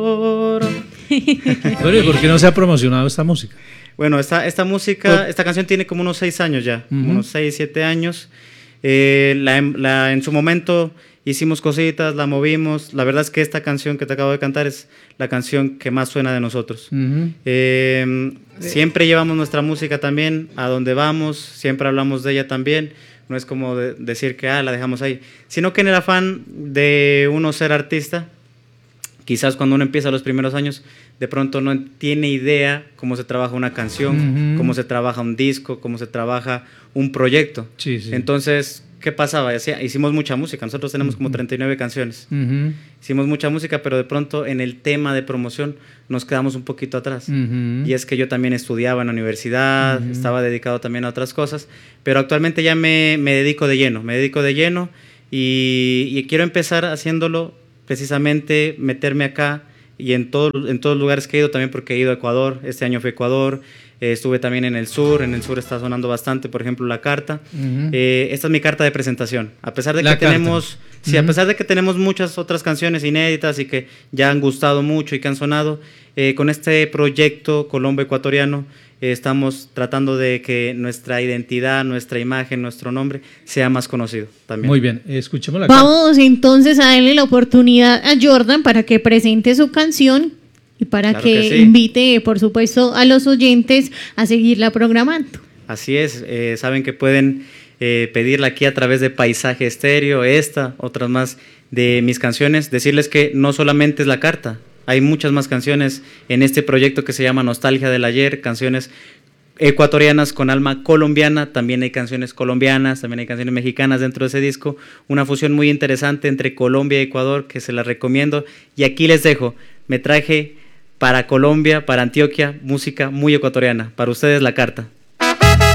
Bueno, ¿y por qué no se ha promocionado esta música? Bueno, esta música, esta canción tiene como unos 6 años ya, unos 6, 7 años. En su momento hicimos cositas, la movimos. La verdad es que esta canción que te acabo de cantar es la canción que más suena de nosotros. Siempre llevamos nuestra música también a donde vamos, siempre hablamos de ella también. No es como decir que la dejamos ahí, sino que en el afán de uno ser artista, quizás cuando uno empieza los primeros años, de pronto no tiene idea cómo se trabaja una canción, cómo se trabaja un disco, cómo se trabaja un proyecto. Sí, sí. Entonces, ¿qué pasaba? Hicimos mucha música, nosotros tenemos como 39 canciones. Hicimos mucha música, pero de pronto en el tema de promoción nos quedamos un poquito atrás. Y es que yo también estudiaba en la universidad, estaba dedicado también a otras cosas, pero actualmente ya me dedico de lleno, y quiero empezar haciéndolo precisamente, meterme acá y en todos los lugares que he ido, también porque he ido a Ecuador, este año fue Ecuador, estuve también en el sur está sonando bastante, por ejemplo, La Carta. Esta es mi carta de presentación, a pesar de que tenemos, a pesar de que tenemos muchas otras canciones inéditas y que ya han gustado mucho y que han sonado, con este proyecto Colombo Ecuatoriano estamos tratando de que nuestra identidad, nuestra imagen, nuestro nombre sea más conocido también. Muy bien, escuchemos la Vamos entonces a darle la oportunidad a Jordan para que presente su canción y para Claro que sí. invite, por supuesto, a los oyentes a seguirla programando. Así es, saben que pueden pedirla aquí a través de Paisaje Estéreo, otras más de mis canciones. Decirles que no solamente es La Carta, hay muchas más canciones en este proyecto que se llama Nostalgia del Ayer, canciones ecuatorianas con alma colombiana, también hay canciones colombianas, también hay canciones mexicanas dentro de ese disco, una fusión muy interesante entre Colombia y Ecuador que se la recomiendo, y aquí les dejo, me traje para Colombia, para Antioquia, música muy ecuatoriana, para ustedes La Carta.